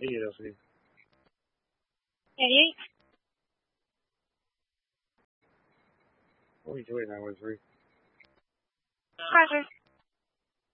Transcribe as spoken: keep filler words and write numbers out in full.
eighty-eight oh three. eighty-eight. forty-two eight nine one three. Roger.